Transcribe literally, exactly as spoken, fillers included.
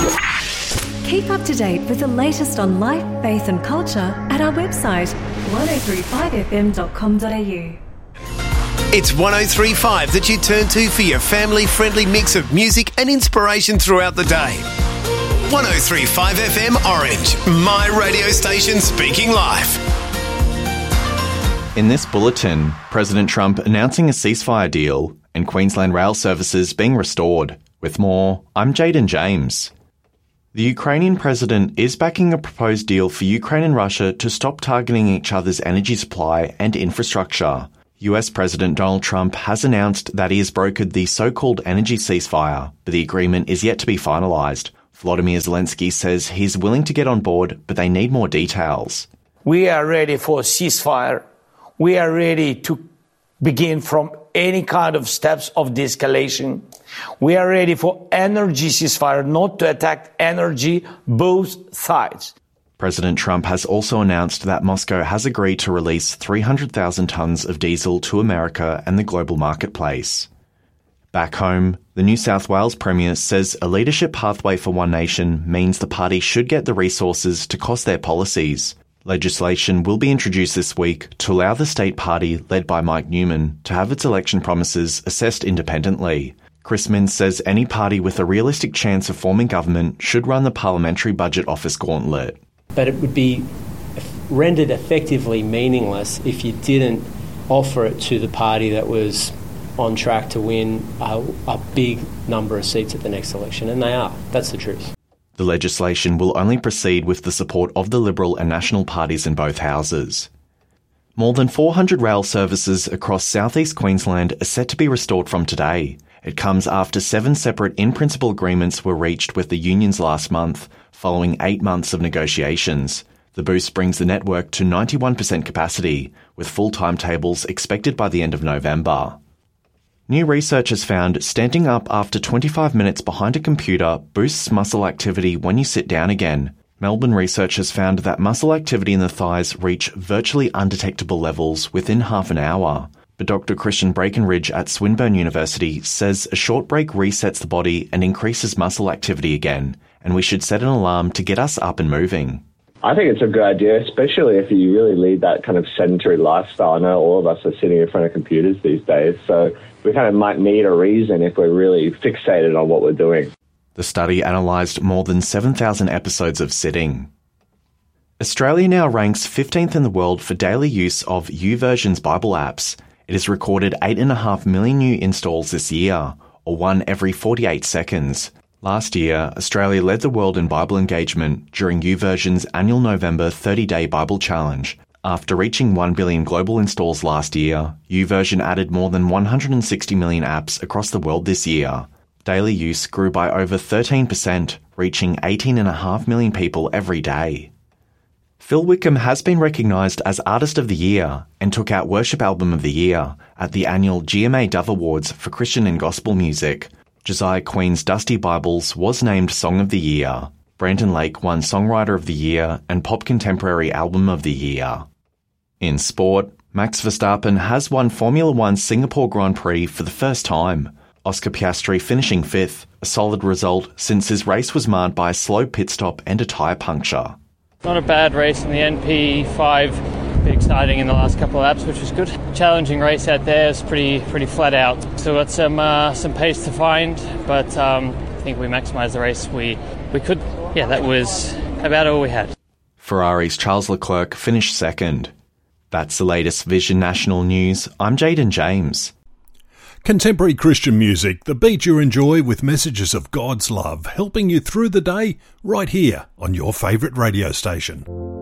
Keep up to date with the latest on life, faith and culture at our website, ten thirty-five f m dot com dot a u. It's one oh three point five that you turn to for your family-friendly mix of music and inspiration throughout the day. one oh three point five F M Orange, my radio station speaking life. In this bulletin, President Trump announcing a ceasefire deal and Queensland rail services being restored. With more, I'm Jaden James. The Ukrainian president is backing a proposed deal for Ukraine and Russia to stop targeting each other's energy supply and infrastructure. U S President Donald Trump has announced that he has brokered the so-called energy ceasefire, but the agreement is yet to be finalised. Volodymyr Zelensky says he's willing to get on board, but they need more details. We are ready for a ceasefire. We are ready to begin from any kind of steps of de-escalation. We are ready for energy ceasefire, not to attack energy, both sides. President Trump has also announced that Moscow has agreed to release three hundred thousand tonnes of diesel to America and the global marketplace. Back home, the New South Wales Premier says a leadership pathway for One Nation means the party should get the resources to cost their policies. Legislation will be introduced this week to allow the state party, led by Mike Newman, to have its election promises assessed independently. Chris Minns says any party with a realistic chance of forming government should run the Parliamentary Budget Office gauntlet. But it would be rendered effectively meaningless if you didn't offer it to the party that was on track to win a, a big number of seats at the next election, and they are. That's the truth. The legislation will only proceed with the support of the Liberal and National parties in both houses. More than four hundred rail services across southeast Queensland are set to be restored from today. It comes after seven separate in-principle agreements were reached with the unions last month, following eight months of negotiations. The boost brings the network to ninety-one percent capacity, with full timetables expected by the end of November. New research has found standing up after twenty-five minutes behind a computer boosts muscle activity when you sit down again. Melbourne research has found that muscle activity in the thighs reach virtually undetectable levels within half an hour. But Doctor Christian Breckenridge at Swinburne University says a short break resets the body and increases muscle activity again, and we should set an alarm to get us up and moving. I think it's a good idea, especially if you really lead that kind of sedentary lifestyle. I know all of us are sitting in front of computers these days, so we kind of might need a reason if we're really fixated on what we're doing. The study analysed more than seven thousand episodes of sitting. Australia now ranks fifteenth in the world for daily use of YouVersion's Bible apps. It has recorded eight point five million new installs this year, or one every forty-eight seconds. Last year, Australia led the world in Bible engagement during YouVersion's annual November thirty-day Bible Challenge. After reaching one billion global installs last year, YouVersion added more than one hundred sixty million apps across the world this year. Daily use grew by over thirteen percent, reaching eighteen point five million people every day. Phil Wickham has been recognised as Artist of the Year and took out Worship Album of the Year at the annual G M A Dove Awards for Christian and Gospel Music. Josiah Queen's Dusty Bibles was named Song of the Year. Brandon Lake won Songwriter of the Year and Pop Contemporary Album of the Year. In sport, Max Verstappen has won Formula One Singapore Grand Prix for the first time. Oscar Piastri finishing fifth, a solid result since his race was marred by a slow pit stop and a tyre puncture. Not a bad race in the N P five. Bit exciting in the last couple of laps, which was good. Challenging race out there. It's pretty pretty flat out. So got some uh, some pace to find, but um, I think we maximised the race. We we could. Yeah, that was about all we had. Ferrari's Charles Leclerc finished second. That's the latest Vision National News. I'm Jaden James. Contemporary Christian music, the beat you enjoy with messages of God's love, helping you through the day right here on your favourite radio station.